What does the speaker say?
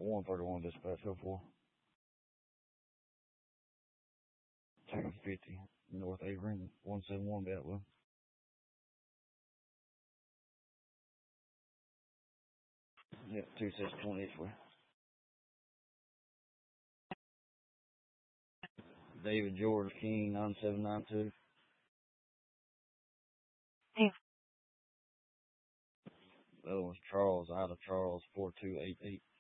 131 dispatch, go for. Taking 50, North Avery, 171 Gatling. Yep, 2620 each way. David George King, 9792. The other one's Charles, out of Charles, 4288.